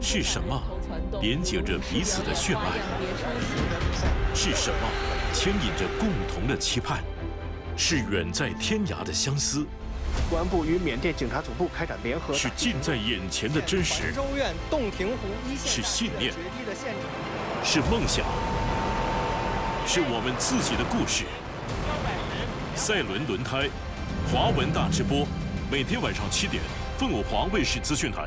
是什么连接着彼此的血脉？是什么牵引着共同的期盼？是远在天涯的相思。 公安部与缅甸警察总部开展联合。 是近在眼前的真实。 州院洞庭湖一线。 是信念。是梦想。是我们自己的故事。赛伦轮胎，华文大直播，每天晚上7点，凤凰卫视资讯台。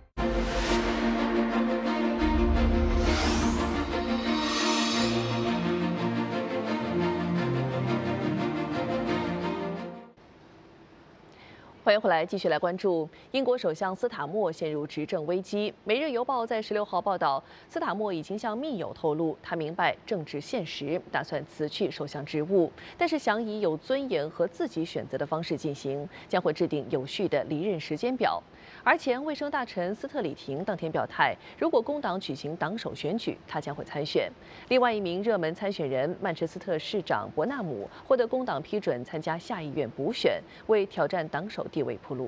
欢迎回来，继续来关注英国首相斯塔默陷入执政危机。《每日邮报》在16号报道，斯塔默已经向密友透露，他明白政治现实，打算辞去首相职务，但是想以有尊严和自己选择的方式进行，将会制定有序的离任时间表。而前卫生大臣斯特里廷当天表态，如果工党举行党首选举，他将会参选。另外一名热门参选人曼彻斯特市长伯纳姆获得工党批准参加下议院补选，为挑战党首地位铺路。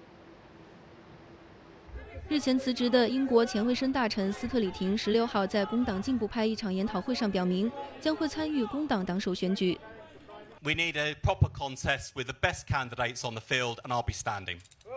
日前辞职的英国前卫生大臣斯特里廷16号在工党进步派一场研讨会上表明，将会参与工党党首选举。 We need a proper contest with the best candidates on the field, and I'll be standing.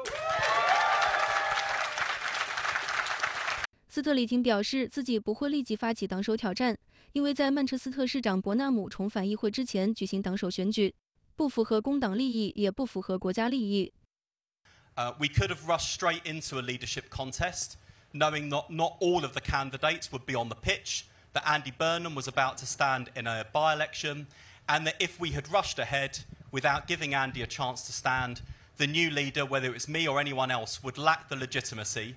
斯特里廷表示，自己不会立即发起党首挑战，因为在曼彻斯特市长伯纳姆重返议会之前举行党首选举，不符合工党利益，也不符合国家利益。 We could have rushed straight into a leadership contest, knowing not all of the candidates would be on the pitch, that Andy Burnham was about to stand in a by-election, and that if we had rushed ahead without giving Andy a chance to stand, the new leader, whether it was me or anyone else, would lack the legitimacy